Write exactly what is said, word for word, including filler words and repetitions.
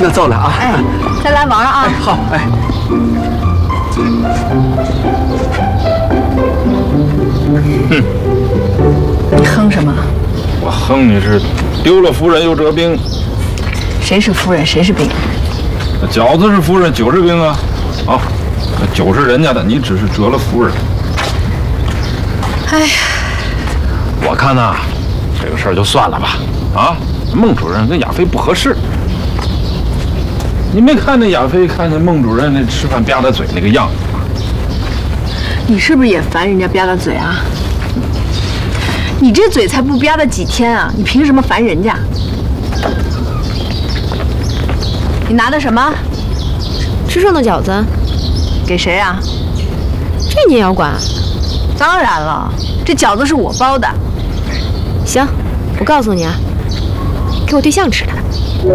那走了啊！ 哎，再来玩啊！ 哎，好，哎。 哼， 你哼什么？ 我哼你是丢了夫人又折兵。 谁是夫人，谁是兵？ 饺子是夫人，酒是兵啊！啊，酒是人家的，你只是折了夫人。 哎呀， 我看呐，这个事儿就算了吧。啊，孟主任跟亚飞不合适。你没看那亚飞看见孟主任那吃饭吧嗒嘴那个样子吗？ 你是不是也烦人家吧嗒嘴啊？你这嘴才不吧嗒几天啊，你凭什么烦人家？你拿的什么？ 吃剩的饺子。 给谁啊？ 这你也要管？ 当然了，这饺子是我包的。 行，我告诉你啊，给我对象吃的。